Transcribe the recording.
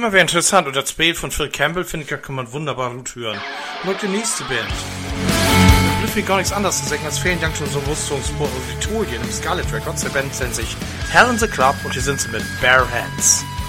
Immer wieder interessant. Und das Spiel von Phil Campbell, finde ich, kann man wunderbar gut hören. Und auch die nächste Band. Da bleibt mir gar nichts anderes zu sagen, als vielen Dank schon so Rüstungspositorien im Scarlet Records. Der Band nennt sich Hell in the Club und hier sind sie mit Bare Hands.